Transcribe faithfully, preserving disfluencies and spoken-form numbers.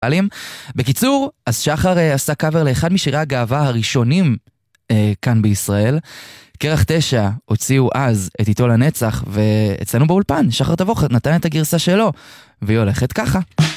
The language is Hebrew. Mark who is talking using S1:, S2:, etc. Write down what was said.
S1: בקיצור, אז שחר עשה קאבר לאחד משירי הגאווה הראשונים כאן בישראל. קרח תשע הוציאו אז את איתו לנצח, ואצלנו באולפן שחר תבוך נתן את הגרסה שלו, והיא הולכת ככה.